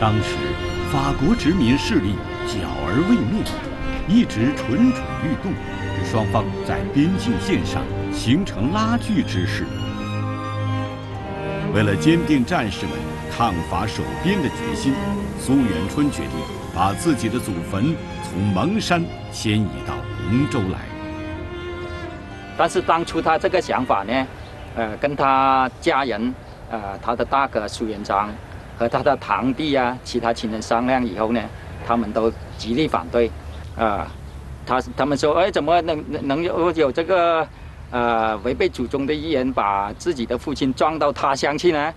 当时，法国殖民势力剿而未灭，一直蠢蠢欲动，双方在边境线上形成拉锯之势。为了坚定战士们抗法守边的决心，苏元春决定把自己的祖坟从蒙山迁移到龙州来。 但是当初他这个想法呢，跟他家人，他的大哥苏元璋和他的堂弟啊，其他亲人商量以后呢，他们都极力反对，他们说，哎，怎么能有这个违背祖宗的遗言，把自己的父亲撞到他乡去呢？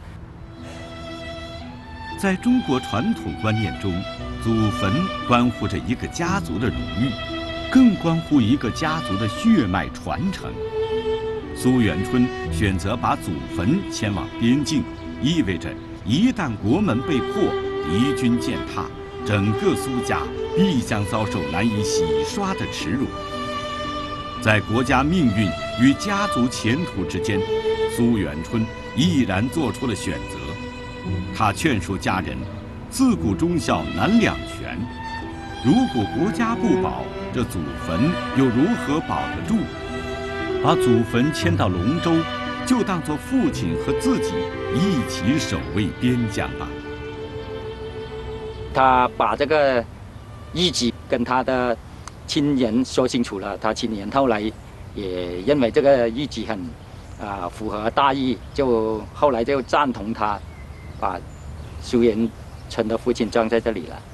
在中国传统观念中，祖坟关乎着一个家族的荣誉，更关乎一个家族的血脉传承。苏元春选择把祖坟迁往边境，意味着一旦国门被破，敌军践踏，整个苏家必将遭受难以洗刷的耻辱。在国家命运与家族前途之间，苏元春毅然做出了选择。他劝说家人，自古忠孝难两全，如果国家不保，这祖坟又如何保得住？把祖坟迁到龙州，就当作父亲和自己一起守卫边疆吧。 他把这个意旨跟他的亲人说清楚了，他亲人后来也认为这个意旨很符合大义，就后来就赞同他把苏元春的父亲葬在这里了。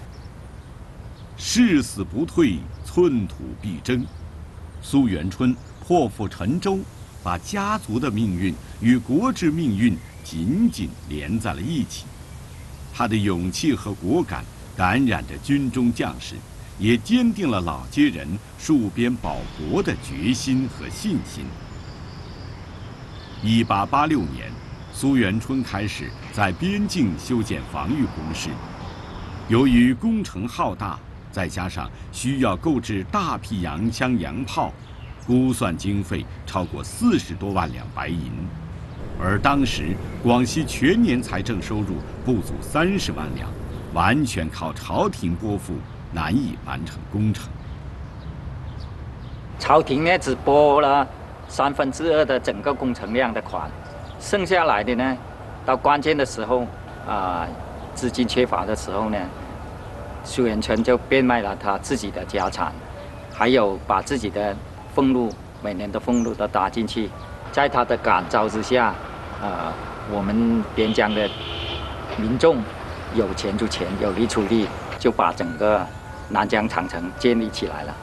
誓死不退，寸土必争。苏元春破釜沉舟，把家族的命运与国之命运紧紧连在了一起。他的勇气和果敢感染着军中将士，也坚定了老街人戍边保国的决心和信心。1886年，苏元春开始在边境修建防御工事。由于工程浩大，再加上需要购置大批洋枪洋炮，估算经费超过40多万两白银。而当时广西全年财政收入不足30万两，完全靠朝廷拨付，难以完成工程。 朝廷呢只拨了2/3的整个工程量的款，剩下来的呢，到关键的时候资金缺乏的时候呢，苏元春就变卖了他自己的家产，还有把自己的俸禄每年的俸禄都打进去。在他的感召之下，我们边疆的民众有钱出钱，有力出力，就把整个南疆长城建立起来了。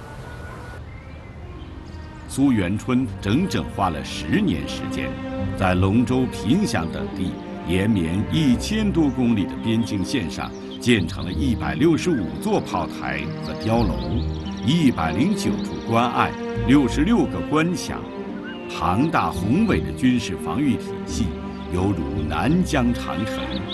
苏元春整整花了10年时间，在龙州、凭祥等地延绵1000多公里的边境线上，建成了165座炮台和碉楼，109处关隘，66个关卡，庞大宏伟的军事防御体系，犹如南疆长城。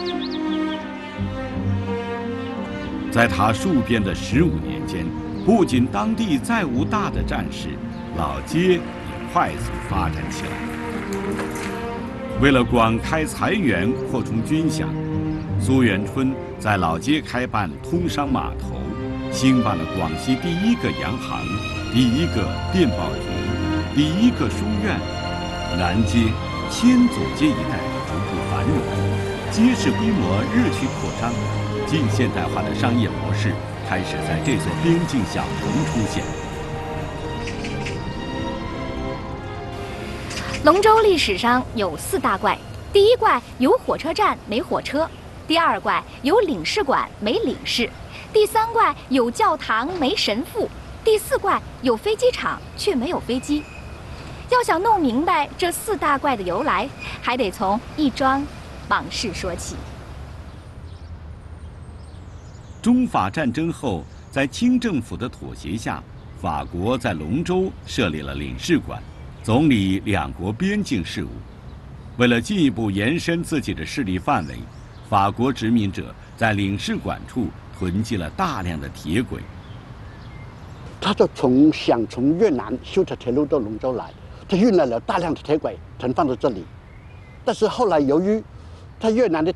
在他戍边的15年间，不仅当地再无大的战事，老街也快速发展起来。为了广开财源、扩充军饷，苏元春在老街开办通商码头，兴办了广西第一个洋行、第一个电报局、第一个书院。南街、千左街一带逐步繁荣，街市规模日趋扩张，近现代化的商业模式开始在这座边境小城出现。 龙州历史上有4大怪：第一怪有火车站没火车，第二怪有领事馆没领事，第三怪有教堂没神父，第4怪有飞机场却没有飞机。要想弄明白这4大怪的由来，还得从一桩往事说起。 中法战争后，在清政府的妥协下，法国在龙州设立了领事馆，总理两国边境事务。为了进一步延伸自己的势力范围，法国殖民者在领事馆处囤积了大量的铁轨。 他就想从越南修条铁路到龙州来，他运来了大量的铁轨，存放在这里。但是后来由于他越南的